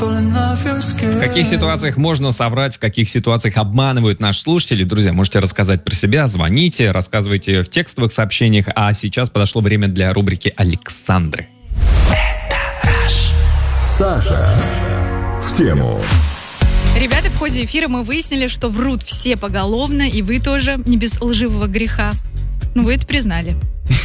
В каких ситуациях можно соврать, в каких ситуациях обманывают наши слушатели? Друзья, можете рассказать про себя, звоните, рассказывайте в текстовых сообщениях. А сейчас подошло время для рубрики Александры. Саша в тему. Ребята, в ходе эфира мы выяснили, что врут все поголовно, и вы тоже не без лживого греха. Ну, вы это признали.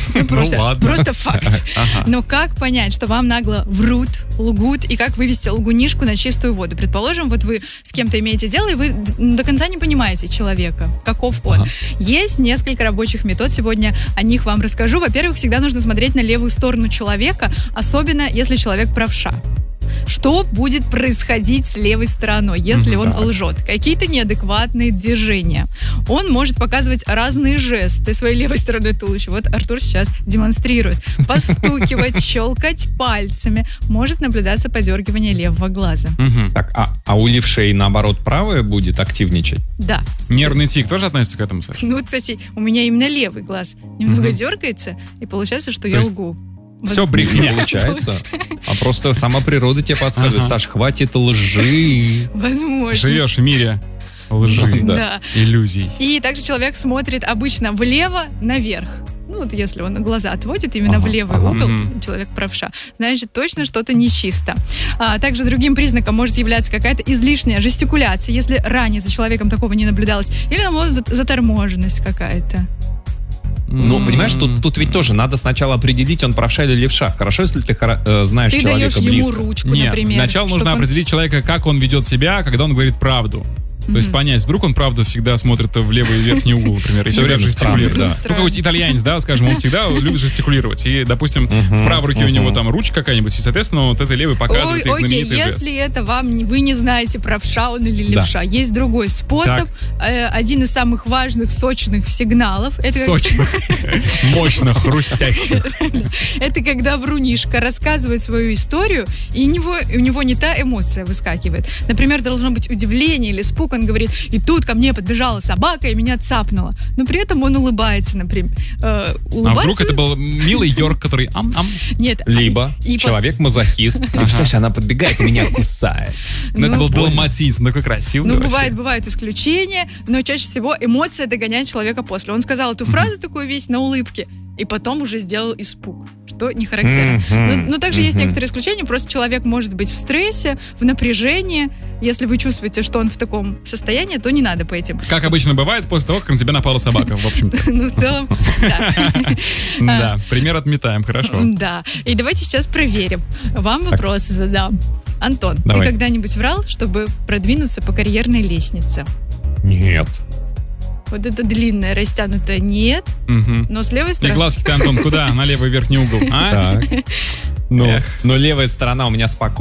Просто факт. Но как понять, что вам нагло врут, лгут, и как вывести лгунишку на чистую воду? Предположим, вот вы с кем-то имеете дело, и вы до конца не понимаете человека, каков он. Есть несколько рабочих метод, сегодня о них вам расскажу. Во-первых, всегда нужно смотреть на левую сторону человека, особенно если человек правша. Что будет происходить с левой стороной, если он лжет? Какие-то неадекватные движения. Он может показывать разные жесты своей левой стороной туловища. Вот Артур сейчас демонстрирует. Постукивать, щелкать пальцами. Может наблюдаться подергивание левого глаза. Так, а у левшей, наоборот, правая будет активничать? Да. Нервный тик тоже относится к этому, Саша? Ну, кстати, у меня именно левый глаз немного дергается, и получается, что я лгу. Все брехня. Получается. А просто сама природа тебе подсказывает. Саш, хватит лжи. Возможно. Живешь в мире лжи, Да. иллюзий. И также человек смотрит обычно влево наверх. Ну, вот если он глаза отводит именно в левый угол, человек правша, значит, точно что-то нечисто. Также другим признаком может являться какая-то излишняя жестикуляция, если ранее за человеком такого не наблюдалось, или, наоборот, заторможенность какая-то. Ну, понимаешь, тут ведь тоже надо сначала определить, он правша или левша. Хорошо, если ты знаешь ты человека даешь ему близко. ручку, Нет, например. сначала нужно определить человека, как он ведет себя, когда он говорит правду. То есть понять, вдруг он, правда, всегда смотрит в левый верхний угол, например, и все время жестикулирует. Да. Ну, какой-то итальянец, да, скажем, он всегда любит жестикулировать. И, допустим, в правой руке у него там ручка какая-нибудь, и, соответственно, вот этой левой показывает их знаменитый жест. Если это вы не знаете, правша он или левша, есть другой способ. Один из самых важных, сочных сигналов. Сочных, мощных, хрустящих. Это когда врунишка рассказывает свою историю, и у него не та эмоция выскакивает. Например, должно быть удивление или испуг. Он говорит, и тут ко мне подбежала собака и меня цапнула. Но при этом он улыбается, например. А вдруг это был милый Йорк, который ам-ам? Нет. Либо человек-мазохист. Представляешь, она подбегает и меня кусает. Ну, это был далматинец, такой красивый. Ну, бывают исключения, но чаще всего эмоция догоняет человека после. Он сказал эту фразу такую весь на улыбке, и потом уже сделал испуг, что не характерно. Но также есть некоторые исключения, просто человек может быть в стрессе, в напряжении. Если вы чувствуете, что он в таком состоянии, то не надо по этим. Как обычно бывает после того, как на тебя напала собака, в общем-то. Ну, в целом, да. Да, пример отметаем, хорошо. Да, и давайте сейчас проверим. Вам вопрос задам. Антон, ты Давай. когда-нибудь врал, чтобы продвинуться по карьерной лестнице? Нет. Вот это длинное, растянутое нет, но с левой И стороны... глазки ты, Антон, куда? На левый верхний угол, а? Так. Но левая сторона у меня спокойна.